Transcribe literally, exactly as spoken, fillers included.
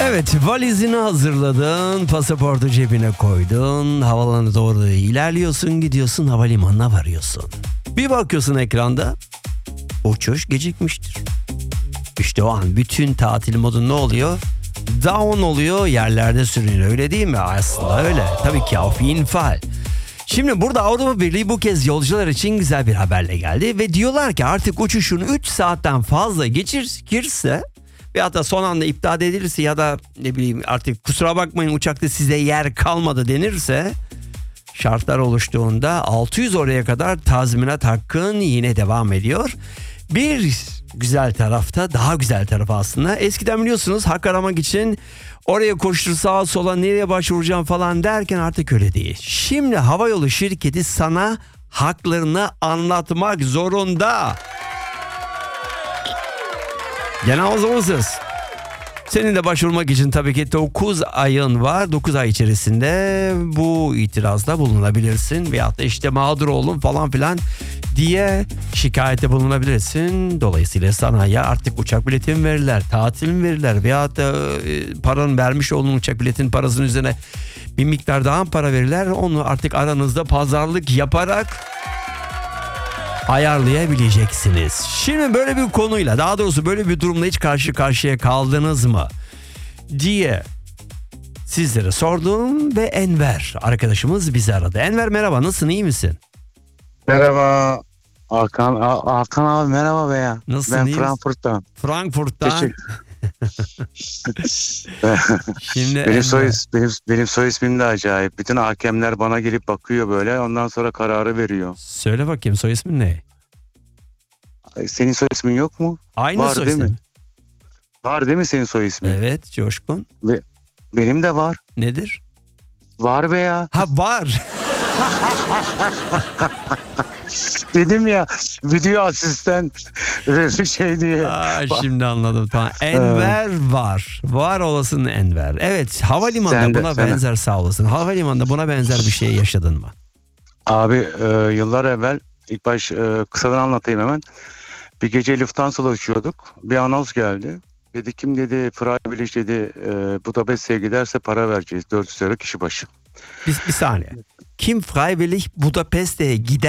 Evet, valizini hazırladın, pasaportu cebine koydun, havalanı doğru ilerliyorsun, gidiyorsun, havalimanına varıyorsun. Bir bakıyorsun ekranda, uçuş gecikmiştir. İşte o an bütün tatil modu ne oluyor? Down oluyor, yerlerde sürünüyor, öyle değil mi? Aslında öyle. Tabii ki auf jeden Fall. Şimdi burada Avrupa Birliği bu kez yolcular için güzel bir haberle geldi ve diyorlar ki artık uçuşun üç saatten fazla geçirse ve hatta son anda iptal edilirse ya da ne bileyim artık kusura bakmayın uçakta size yer kalmadı denirse, şartlar oluştuğunda altı yüz oraya kadar tazminat hakkın yine devam ediyor. Bir güzel tarafta, daha güzel tarafı aslında, eskiden biliyorsunuz hak aramak için oraya koştur sağa sola nereye başvuracağım falan derken artık öyle değil. Şimdi havayolu şirketi sana haklarını anlatmak zorunda. Gene hazır. Senin de başvurmak için tabii ki dokuz ayın var. dokuz ay içerisinde bu itirazda bulunabilirsin. Veyahut da işte mağdur oldum falan filan diye şikayette bulunabilirsin. Dolayısıyla sana ya artık uçak bileti mi verirler, tatil mi verirler veyahut da e, paranın vermiş olduğun uçak biletinin parasının üzerine bir miktar daha para verirler. Onu artık aranızda pazarlık yaparak ayarlayabileceksiniz. Şimdi böyle bir konuyla, daha doğrusu böyle bir durumla hiç karşı karşıya kaldınız mı diye sizlere sordum ve Enver arkadaşımız bizi aradı. Enver merhaba, nasılsın, iyi misin? Merhaba Hakan, Hakan abi merhaba be ya. Nasılsın, ben iyi Frankfurt'tan. Frankfurt'tan. Şimdi benim soy is- benim benim soy ismim de acayip. Bütün hakemler bana gelip bakıyor böyle. Ondan sonra kararı veriyor. Söyle bakayım, soy ismin ne? Senin soy ismin yok mu? Aynı var soy değil ismin. mi? Var değil mi senin soy ismin? Evet, Coşkun. Ve benim de var. Nedir? Var be ya. Ha, var. Dedim ya video asistan bir şey diye. Aa, şimdi anladım, tamam. Enver var. Var olasın Enver. Evet, havalimanında Sen de, buna sen de. benzer, sağ olasın. Havalimanında buna benzer bir şey yaşadın mı? Abi e, yıllar evvel ilk baş e, kısadan anlatayım hemen. Bir gece Lufthansa'da uçuyorduk. Bir anons geldi. Dedi kim dedi Freiburg dedi e, Budapeşte'ye giderse para vereceğiz. dört yüz euro kişi başı. Bir, bir saniye. Kim freiwillig Budapeşte'ye gider